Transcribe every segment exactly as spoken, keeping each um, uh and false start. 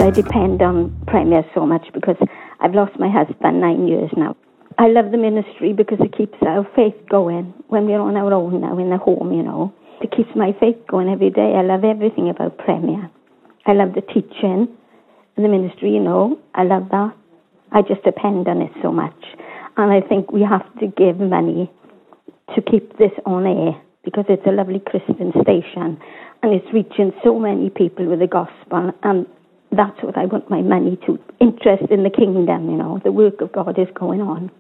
I depend on Premier so much because I've lost my husband nine years now. I love the ministry because it keeps our faith going when we're on our own now in the home, you know. It keeps my faith going every day. I love everything about Premier. I love the teaching and the ministry, you know. I love that. I just depend on it so much. And I think we have to give money to keep this on air because it's a lovely Christian station and it's reaching so many people with the gospel, and that's what I want my money to. Interest in the kingdom, you know. The work of God is going on.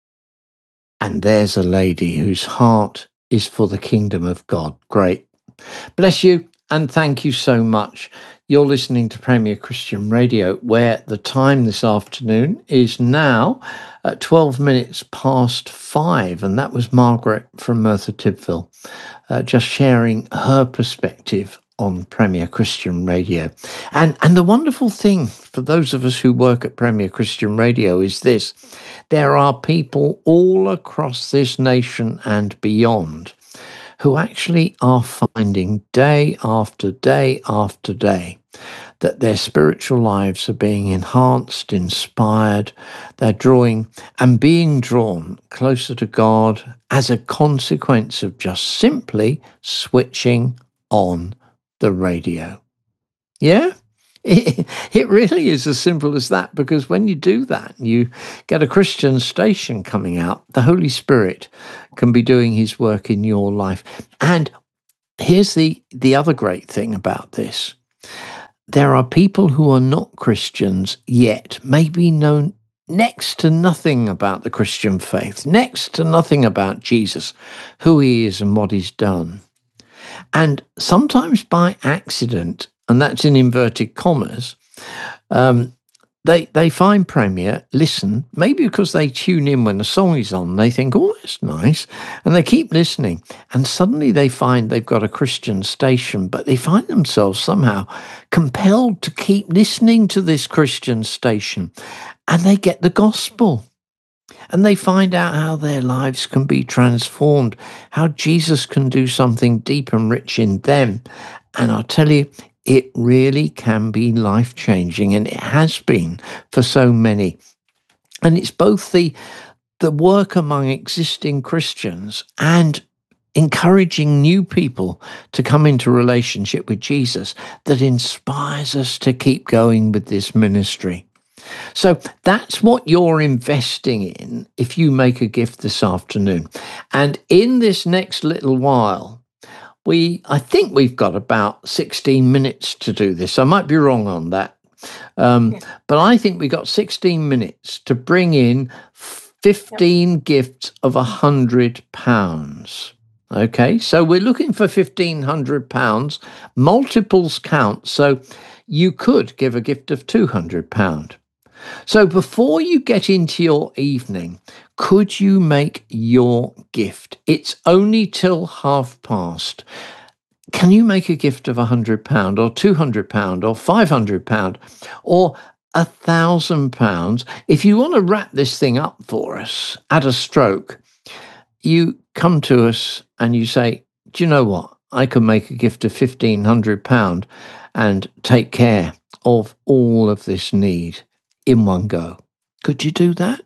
And there's a lady whose heart is for the kingdom of God. Great. Bless you and thank you so much. You're listening to Premier Christian Radio, where the time this afternoon is now at twelve minutes past five. And that was Margaret from Merthyr Tydfil, uh, just sharing her perspective on Premier Christian Radio. And and the wonderful thing for those of us who work at Premier Christian Radio is this: there are people all across this nation and beyond who actually are finding day after day after day that their spiritual lives are being enhanced, inspired, they're drawing and being drawn closer to God as a consequence of just simply switching on the radio. Yeah? It, it really is as simple as that, because when you do that, you get a Christian station coming out, the Holy Spirit can be doing his work in your life. And here's the, the other great thing about this. There are people who are not Christians yet, maybe know next to nothing about the Christian faith, next to nothing about Jesus, who he is and what he's done. And sometimes by accident, and that's in inverted commas, um, they they find Premier, listen, maybe because they tune in when the song is on, they think, oh, that's nice, and they keep listening, and suddenly they find they've got a Christian station, but they find themselves somehow compelled to keep listening to this Christian station, and they get the gospel. And they find out how their lives can be transformed, how Jesus can do something deep and rich in them. And I'll tell you, it really can be life-changing, and it has been for so many. And it's both the, the work among existing Christians and encouraging new people to come into relationship with Jesus that inspires us to keep going with this ministry. So that's what you're investing in if you make a gift this afternoon. And in this next little while, we I think we've got about sixteen minutes to do this. I might be wrong on that. Um, yeah. But I think we got sixteen minutes to bring in fifteen yep. gifts of one hundred pounds. Okay, so we're looking for fifteen hundred pounds. Multiples count, so you could give a gift of two hundred pounds. So before you get into your evening, could you make your gift? It's only till half past. Can you make a gift of one hundred pounds or two hundred pounds or five hundred pounds or one thousand pounds? If you want to wrap this thing up for us at a stroke, you come to us and you say, do you know what? I can make a gift of fifteen hundred pounds and take care of all of this need in one go. Could you do that?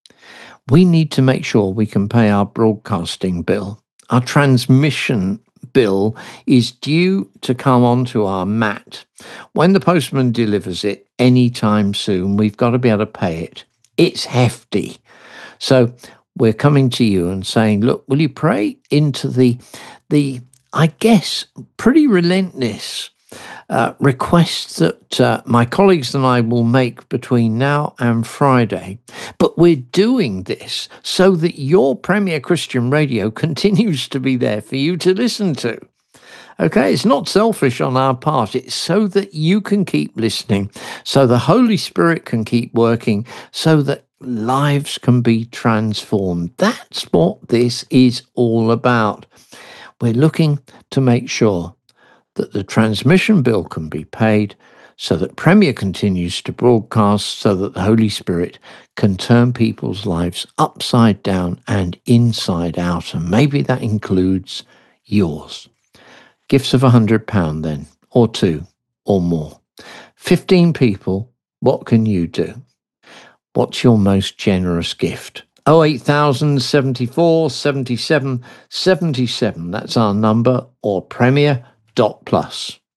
We need to make sure we can pay our broadcasting bill. Our transmission bill is due to come onto our mat when the postman delivers it anytime soon. We've got to be able to pay it. It's hefty. So we're coming to you and saying, look, will you pray into the, the I guess, pretty relentless Uh, requests that uh, my colleagues and I will make between now and Friday. But we're doing this so that your Premier Christian Radio continues to be there for you to listen to. Okay, it's not selfish on our part. It's so that you can keep listening, so the Holy Spirit can keep working, so that lives can be transformed. That's what this is all about. We're looking to make sure that the transmission bill can be paid so that Premier continues to broadcast, so that the Holy Spirit can turn people's lives upside down and inside out. And maybe that includes yours. Gifts of one hundred pounds then, or two, or more. fifteen people, what can you do? What's your most generous gift? oh eight thousand seventy-four seventy-seven seventy-seven, that's our number, or premier dot plus.